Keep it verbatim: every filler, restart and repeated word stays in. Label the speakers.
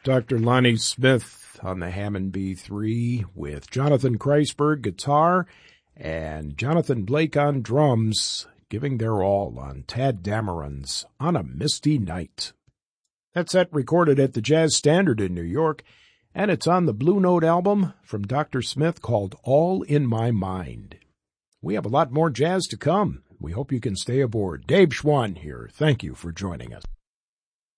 Speaker 1: Doctor Lonnie Smith on the Hammond B three with Jonathan Kreisberg guitar and Jonathan Blake on drums, giving their all on Tadd Dameron's On a Misty Night. That set recorded at the Jazz Standard in New York, and it's on the Blue Note album from Doctor Smith called All in My Mind. We have a lot more jazz to come. We hope you can stay aboard. Dave Schwann here. Thank you for joining us.